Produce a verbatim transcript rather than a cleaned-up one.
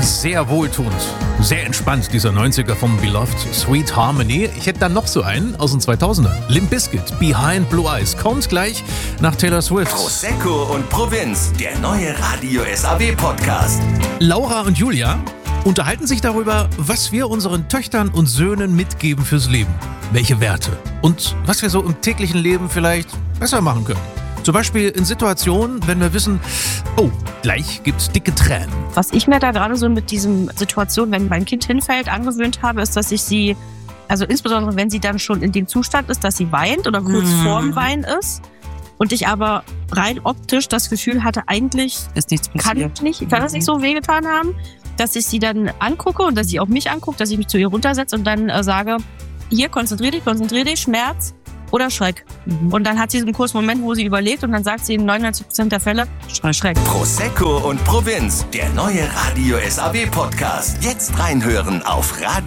sehr wohltuend, sehr entspannt, dieser neunziger vom Beloved, Sweet Harmony. Ich hätte dann noch so einen aus den zweitausender. Limp Bizkit, Behind Blue Eyes, kommt gleich nach Taylor Swift. Prosecco und Provinz, der neue Radio S A W-Podcast. Laura und Julia unterhalten sich darüber, was wir unseren Töchtern und Söhnen mitgeben fürs Leben. Welche Werte und was wir so im täglichen Leben vielleicht besser machen können. Zum Beispiel in Situationen, wenn wir wissen, oh, gleich gibt's dicke Tränen. Was ich mir da gerade so mit diesem Situation, wenn mein Kind hinfällt, angewöhnt habe, ist, dass ich sie, also insbesondere wenn sie dann schon in dem Zustand ist, dass sie weint oder kurz mm. vorm Weinen ist und ich aber rein optisch das Gefühl hatte, eigentlich ist nichts kann ich nicht, kann das nicht so wehgetan haben, dass ich sie dann angucke und dass sie auch mich anguckt, dass ich mich zu ihr runtersetze und dann äh, sage, hier, konzentrier dich, konzentrier dich, Schmerz oder Schreck. Mhm. Und dann hat sie so einen kurzen Moment, wo sie überlegt und dann sagt sie in neunundneunzig Prozent der Fälle, Schreck. Prosecco und Provinz, der neue Radio S A W-Podcast. Jetzt reinhören auf Radio